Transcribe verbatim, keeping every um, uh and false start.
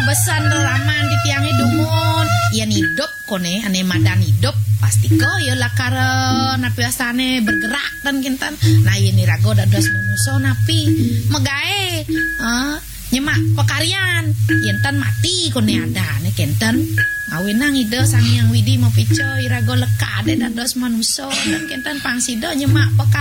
besan raman di tiang hidumun yan hidup kone ane madan hidup pasti ko ya lakar napiasane bergerak dan kintan nah ini rago dados manusia napi megae ah nyemak pekarian yentan mati kone ada ne kenten awinang ide sang yang widi mau pico irago leka ade dados manusia dan kenten pangsida nyemak pekarian